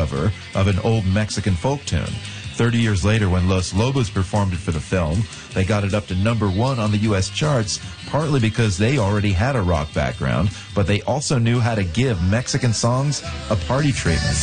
cover of an old Mexican folk tune. 30 years later, when Los Lobos performed it for the film, they got it up to #1 on the U.S. charts, partly because they already had a rock background, but they also knew how to give Mexican songs a party treatment.